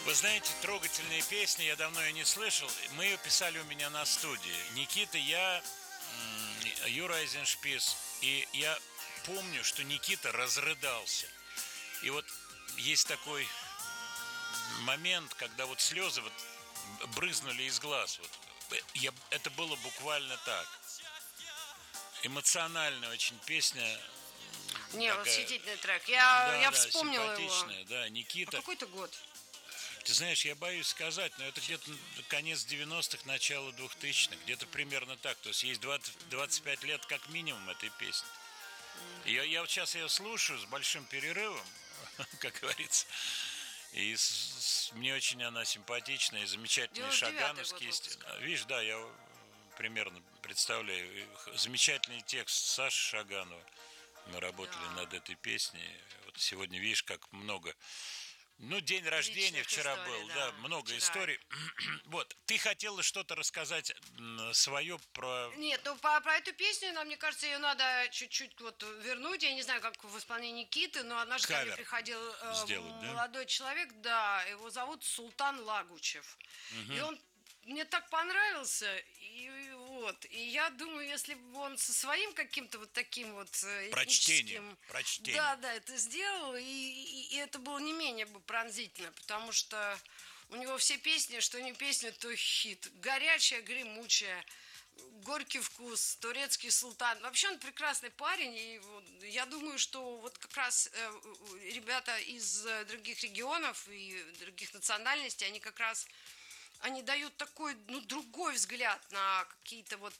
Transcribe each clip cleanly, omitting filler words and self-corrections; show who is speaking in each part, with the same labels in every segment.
Speaker 1: Вы знаете, трогательные песни, я давно ее не слышал. Мы ее писали у меня на студии. Никита, я, Юра Айзеншпис. И я помню, что Никита разрыдался. И вот есть такой момент, когда вот слезы вот брызнули из глаз. Вот. Это было буквально так. Эмоциональная очень песня.
Speaker 2: Не,
Speaker 1: Такая,
Speaker 2: восхитительный трек. Я
Speaker 1: да,
Speaker 2: вспомнила его.
Speaker 1: симпатичная, да,
Speaker 2: А
Speaker 1: Никита.
Speaker 2: какой-то год?
Speaker 1: Ты знаешь, я боюсь сказать, но это где-то конец 90-х, начало 2000-х, где-то примерно так. То есть 25 лет как минимум этой песни. Я вот сейчас ее слушаю с большим перерывом, как говорится. И мне очень она симпатичная и замечательный шагановский. Видишь, да, я примерно представляю. Замечательный текст Саши Шаганова. Мы работали над этой песней. Вот сегодня видишь, как много. Ну, день рождения
Speaker 2: Личных
Speaker 1: вчера
Speaker 2: историй,
Speaker 1: был, да, много
Speaker 2: вчера.
Speaker 1: историй. Вот, ты хотела что-то рассказать свое про...
Speaker 2: Нет, ну про эту песню, нам, мне кажется, ее надо чуть-чуть вот вернуть. Я не знаю, как в исполнении Никиты, но однажды ко мне
Speaker 1: Кавер
Speaker 2: приходил
Speaker 1: сделать, да?
Speaker 2: молодой человек, да, его зовут Султан Лагучев. И он мне так понравился, и я думаю, если бы он со своим каким-то вот таким вот
Speaker 1: Прочтением.
Speaker 2: да, это сделал, и это было не менее бы пронзительно, потому что у него все песни, что не песня, то хит. Горячая, гремучая, горький вкус, турецкий султан. Вообще он прекрасный парень, и вот, я думаю, что вот как раз ребята из других регионов и других национальностей, они как раз они дают такой, другой взгляд на какие-то вот,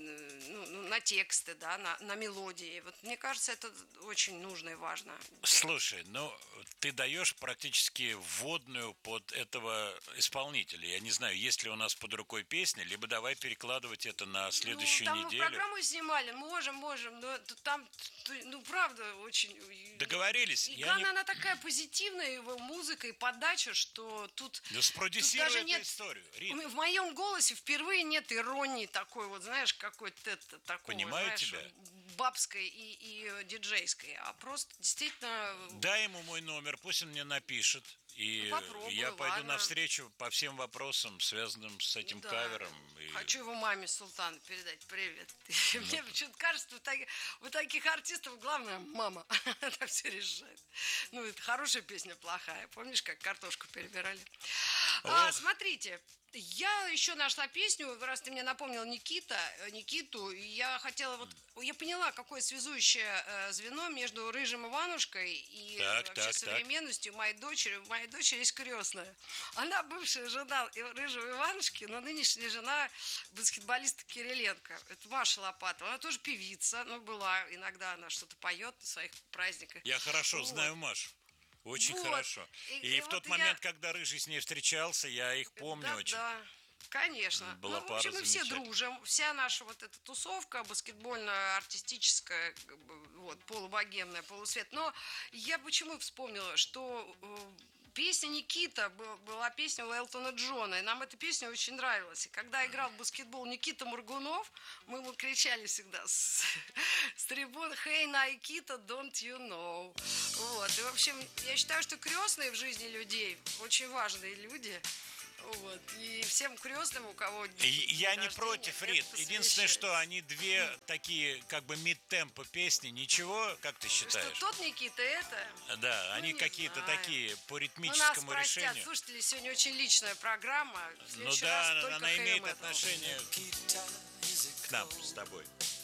Speaker 2: на тексты, да, на мелодии. Вот мне кажется, это очень нужно и важно.
Speaker 1: Слушай, ты даешь практически вводную под этого исполнителя. Я не знаю, есть ли у нас под рукой песня, либо давай перекладывать это на следующую
Speaker 2: там
Speaker 1: неделю.
Speaker 2: Мы программу снимали, можем, но там, правда, очень...
Speaker 1: Договорились.
Speaker 2: И главное, она такая позитивная, его музыка и подача, что тут...
Speaker 1: Да спродюсируй
Speaker 2: даже
Speaker 1: эту
Speaker 2: нет...
Speaker 1: историю, Рит.
Speaker 2: В моем голосе впервые нет иронии такой, вот, знаешь, какой-то такого,
Speaker 1: Понимаю
Speaker 2: знаешь,
Speaker 1: тебя.
Speaker 2: бабской и диджейской, а просто действительно...
Speaker 1: Дай ему мой номер, пусть он мне напишет. И
Speaker 2: попробуй,
Speaker 1: я пойду
Speaker 2: ладно.
Speaker 1: навстречу по всем вопросам, связанным с этим кавером.
Speaker 2: Хочу его маме Султану передать привет. Мне почему-то кажется, у таких артистов главное мама. Она все решает. Это хорошая песня, плохая. Помнишь, как картошку перебирали? Смотрите, я еще нашла песню, раз ты мне напомнил Никиту, я хотела я поняла, какое связующее звено между Рыжим Иванушкой и вообще современностью моей дочери. У моей дочери есть крестная. Она бывшая жена Рыжего Иванушки, но нынешняя жена баскетболиста Кириленко. Это Маша Лопатова. Она тоже певица, была. Иногда она что-то поет на своих праздниках.
Speaker 1: Я хорошо знаю Машу. Очень хорошо. И в тот
Speaker 2: вот
Speaker 1: момент, когда Рыжий с ней встречался, я их помню очень.
Speaker 2: Да, конечно.
Speaker 1: Была
Speaker 2: В общем, мы все дружим. Вся наша вот эта тусовка баскетбольная, артистическая, полубогемная, полусвет. Но я почему вспомнила, что песня Никита была песня у Элтона Джона, и нам эта песня очень нравилась. И когда играл в баскетбол Никита Моргунов, мы ему кричали всегда с трибун «Hey, Никита, don't you know?» И, в общем, я считаю, что крестные в жизни людей очень важные люди. И всем крестным, у кого...
Speaker 1: Я не против, Рит. Единственное, что они две такие, как бы мид-темпо песни. Ничего, как ты считаешь?
Speaker 2: Что тот Никита, это?
Speaker 1: Да, они какие-то такие по ритмическому
Speaker 2: нас простят,
Speaker 1: решению.
Speaker 2: Слушатели, сегодня очень личная программа.
Speaker 1: Она имеет отношение к нам с тобой.